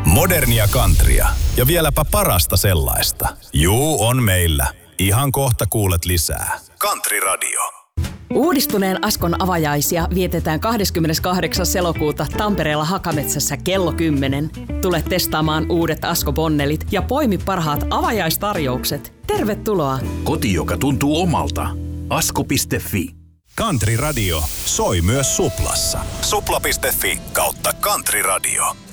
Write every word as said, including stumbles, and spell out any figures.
Modernia countrya ja vieläpä parasta sellaista. Juu, on meillä. Ihan kohta kuulet lisää. Country Radio. Uudistuneen Askon avajaisia vietetään kahdeskymmeneskahdeksas elokuuta Tampereella Hakametsässä kello kymmenen. Tule testaamaan uudet Asko-bonnelit ja poimi parhaat avajaistarjoukset. Tervetuloa! Koti, joka tuntuu omalta. asko piste fi. Country Radio soi myös Suplassa. supla piste fi kautta Country Radio.